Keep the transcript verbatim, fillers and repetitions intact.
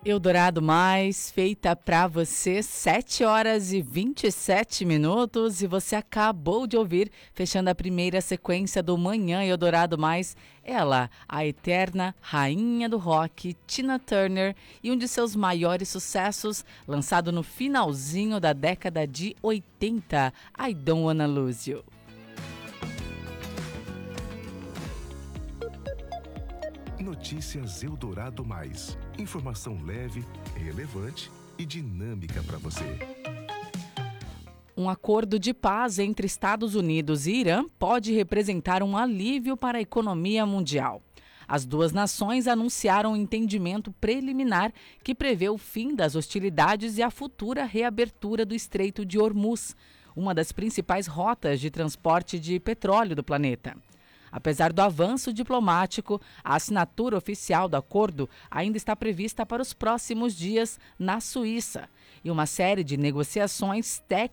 Eldorado Mais, feita para você, sete horas e vinte e sete minutos, e você acabou de ouvir, fechando a primeira sequência do Manhã Eldorado Mais, ela, a eterna rainha do rock, Tina Turner, e um de seus maiores sucessos, lançado no finalzinho da década de oitenta, I Don't Wanna Lose You. Notícias Eldorado Mais. Informação leve, relevante e dinâmica para você. Um acordo de paz entre Estados Unidos e Irã pode representar um alívio para a economia mundial. As duas nações anunciaram um entendimento preliminar que prevê o fim das hostilidades e a futura reabertura do Estreito de Hormuz, uma das principais rotas de transporte de petróleo do planeta. Apesar do avanço diplomático, a assinatura oficial do acordo ainda está prevista para os próximos dias na Suíça. E uma série de negociações